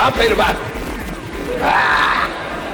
I'll pay the Bible. Ah.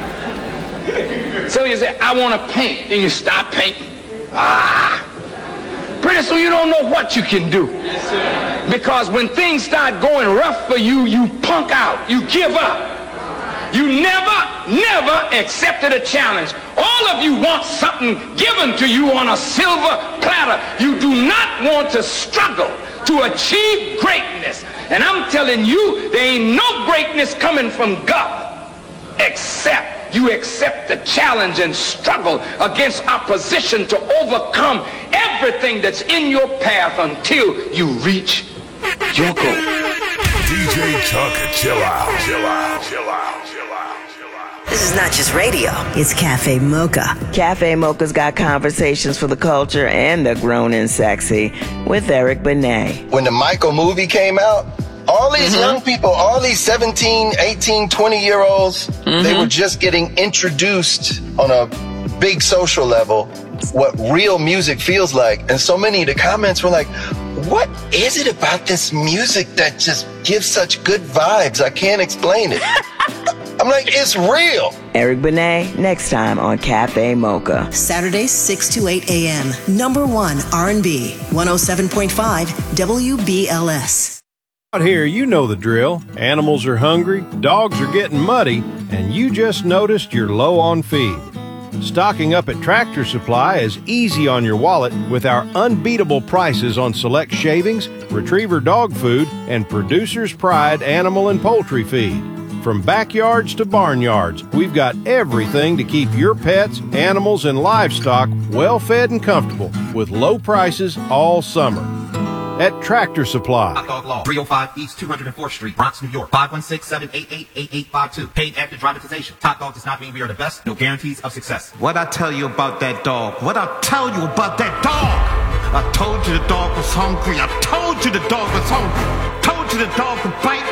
So you say, I want to paint. Then you stop painting. Ah. Pretty soon you don't know what you can do. Yes, sir. Because when things start going rough for you, you punk out. You give up. You never accepted a challenge. All of you want something given to you on a silver platter. You do not want to struggle to achieve greatness. And I'm telling you, there ain't no greatness coming from God except you accept the challenge and struggle against opposition to overcome everything that's in your path until you reach your goal. DJ Chuck, chill out, chill out, chill out, chill out. This is not just radio, it's Cafe Mocha. Cafe Mocha's got conversations for the culture and the grown and sexy with Eric Benet. When the Michael movie came out, all these young people, all these 17, 18, 20-year-olds, they were just getting introduced on a big social level what real music feels like. And so many of the comments were like, what is it about this music that just gives such good vibes? I can't explain it. I'm like, it's real. Eric Benet, next time on Cafe Mocha. Saturdays, 6 to 8 a.m. Number 1 R&B, 107.5 WBLS. Out here, you know the drill. Animals are hungry, dogs are getting muddy, and you just noticed you're low on feed. Stocking up at Tractor Supply is easy on your wallet with our unbeatable prices on select shavings, retriever dog food, and Producer's Pride animal and poultry feed. From backyards to barnyards, we've got everything to keep your pets, animals, and livestock well fed and comfortable with low prices all summer. At Tractor Supply. Hot Dog Law, 305 East 204th Street, Bronx, New York, 516-788-8852. Paid after dramatization. Hot Dog does not mean we are the best. No guarantees of success. What I tell you about that dog? What I tell you about that dog? I told you the dog was hungry. I told you the dog was hungry. Told you the dog could bite.